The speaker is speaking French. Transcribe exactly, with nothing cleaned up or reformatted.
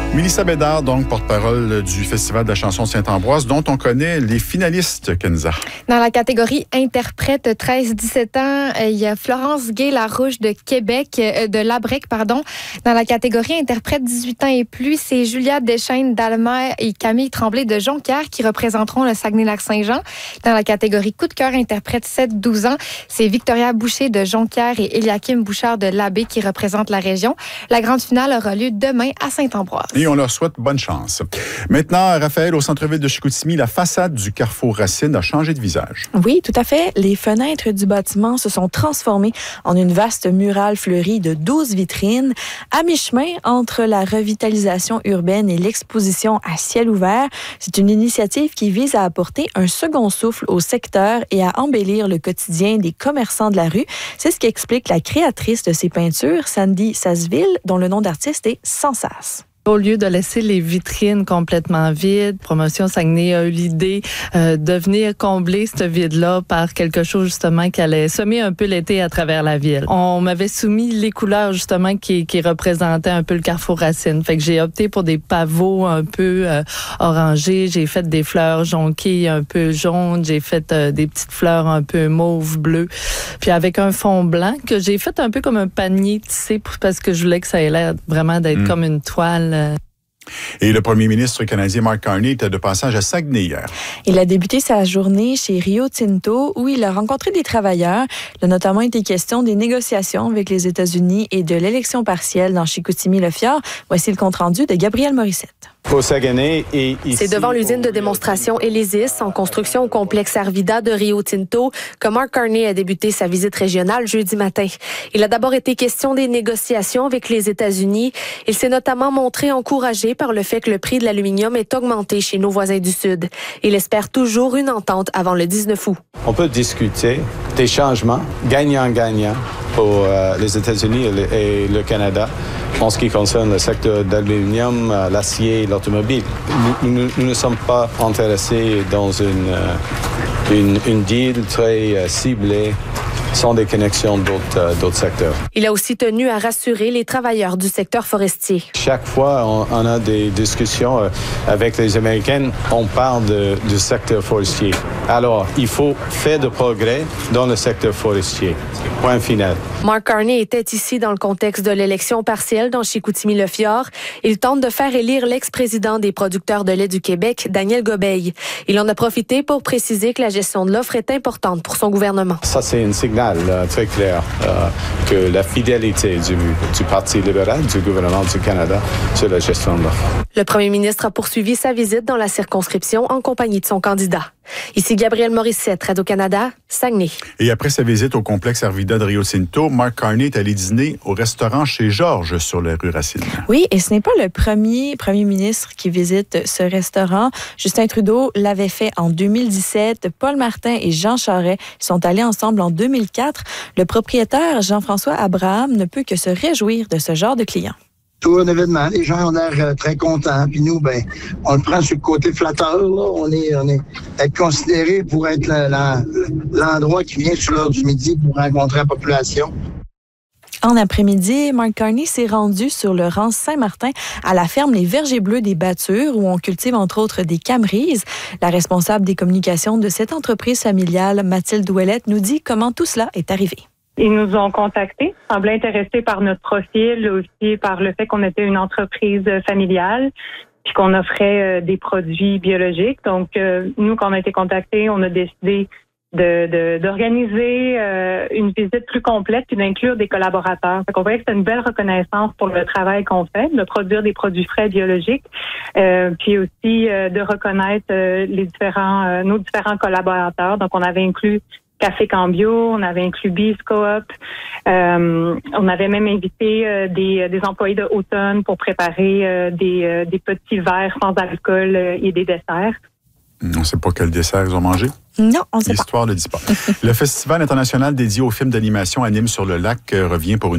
Mélissa Bédard, donc porte-parole du Festival de la chanson Saint-Ambroise, dont on connaît les finalistes, Kenza. Dans la catégorie interprète treize dix-sept ans, il y a Florence Gay-Larouche de Québec, de Labrec, pardon. Dans la catégorie interprète dix-huit ans et plus, c'est Julia Deschaines d'Almer et Camille Tremblay de Jonquière qui représenteront le Saguenay-Lac-Saint-Jean. Dans la catégorie coup de cœur interprète sept douze ans, c'est Victoria Boucher de Jonquière et Eliakim Bouchard de Labbé qui représentent la région. La grande finale aura lieu demain à Saint-Ambroise. Et on leur souhaite bonne chance. Maintenant, Raphaël, au centre-ville de Chicoutimi, la façade du carrefour Racine a changé de visage. Oui, tout à fait. Les fenêtres du bâtiment se sont transformées en une vaste murale fleurie de douze vitrines. À mi-chemin entre la revitalisation urbaine et l'exposition à ciel ouvert, c'est une initiative qui vise à apporter un second souffle au secteur et à embellir le quotidien des commerçants de la rue. C'est ce qu'explique la créatrice de ces peintures, Sandy Sasseville, dont le nom d'artiste est Sans Sas. Au lieu de laisser les vitrines complètement vides, Promotion Saguenay a eu l'idée euh, de venir combler ce vide-là par quelque chose justement qui allait semer un peu l'été à travers la ville. On m'avait soumis les couleurs justement qui, qui représentaient un peu le carrefour Racine. Fait que j'ai opté pour des pavots un peu euh, orangés. J'ai fait des fleurs jonquées un peu jaunes. J'ai fait euh, des petites fleurs un peu mauve, bleu. Puis avec un fond blanc que j'ai fait un peu comme un panier tissé parce que je voulais que ça ait l'air vraiment d'être mmh. comme une toile. Et le premier ministre canadien Mark Carney était de passage à Saguenay hier. Il a débuté sa journée chez Rio Tinto où il a rencontré des travailleurs. Il a notamment été question des négociations avec les États-Unis et de l'élection partielle dans Chicoutimi-Le-Fjord. Voici le compte-rendu de Gabriel Morissette. Au Saguenay et ici, c'est devant l'usine de démonstration Elysis, en construction au complexe Arvida de Rio Tinto, que Mark Carney a débuté sa visite régionale jeudi matin. Il a d'abord été question des négociations avec les États-Unis. Il s'est notamment montré encouragé par le fait que le prix de l'aluminium est augmenté chez nos voisins du Sud. Il espère toujours une entente avant le dix-neuf août. On peut discuter des changements gagnant-gagnant pour euh, les États-Unis et le, et le Canada en ce qui concerne le secteur d'aluminium, l'acier et l'automobile. Nous, nous, nous ne sommes pas intéressés dans une, une, une deal très euh, ciblée sans des connexions d'autres, euh, d'autres secteurs. Il a aussi tenu à rassurer les travailleurs du secteur forestier. Chaque fois, on, on a des discussions euh, avec les Américains, on parle de, du secteur forestier. Alors, il faut faire de progrès dans le secteur forestier. Point final. Mark Carney était ici dans le contexte de l'élection partielle dans Chicoutimi-Le-Fjord. Il tente de faire élire l'ex-président des producteurs de lait du Québec, Daniel Gobeil. Il en a profité pour préciser que la gestion de l'offre est importante pour son gouvernement. Ça, c'est un signal euh, très clair euh, que la fidélité du, du Parti libéral, du gouvernement du Canada sur la gestion de l'offre. Le premier ministre a poursuivi sa visite dans la circonscription en compagnie de son candidat. Ici Gabriel Morissette, Radio-Canada, Saguenay. Et après sa visite au complexe Arvida de Rio Tinto, Mark Carney est allé dîner au restaurant chez Georges sur la rue Racine. Oui, et ce n'est pas le premier premier ministre qui visite ce restaurant. Justin Trudeau l'avait fait en deux mille dix-sept. Paul Martin et Jean Charest sont allés ensemble en deux mille quatre. Le propriétaire Jean-François Abraham ne peut que se réjouir de ce genre de client. Tout un événement, les gens ont l'air euh, très contents. Puis nous, ben, on le prend sur le côté flatteur. Là. On est, on est être considéré pour être la, la, l'endroit qui vient sur l'heure du midi pour rencontrer la population. En après-midi, Mark Carney s'est rendu sur le rang Saint-Martin à la ferme Les Vergers Bleus des Battures où on cultive entre autres des camerises. La responsable des communications de cette entreprise familiale, Mathilde Ouellette, nous dit comment tout cela est arrivé. Ils nous ont contactés, semblaient intéressés par notre profil, aussi par le fait qu'on était une entreprise familiale, puis qu'on offrait des produits biologiques. Donc, euh, nous, quand on a été contactés, on a décidé de, de, d'organiser euh, une visite plus complète puis d'inclure des collaborateurs. Fait qu'on voyait que c'était une belle reconnaissance pour le travail qu'on fait, de produire des produits frais biologiques, euh, puis aussi euh, de reconnaître euh, les différents, euh, nos différents collaborateurs. Donc, on avait inclus Café Cambio, on avait inclus Bees Co-op, euh, on avait même invité euh, des, des employés de Automne pour préparer euh, des, euh, des petits verres sans alcool euh, et des desserts. On ne sait pas quel dessert ils ont mangé? Non, on ne sait pas. L'histoire ne le dit pas. Le Festival international dédié aux films d'animation Anime sur le lac revient pour une